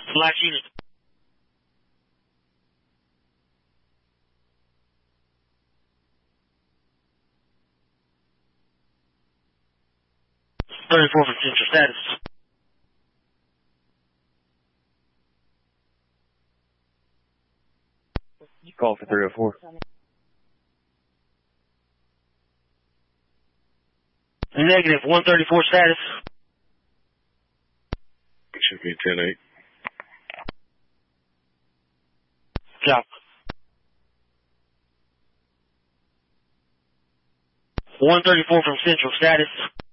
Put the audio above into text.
Flash unit. .34 from Central status. Call for 304. Negative, 134 status. It should be 10-8. Drop. 134 from Central status.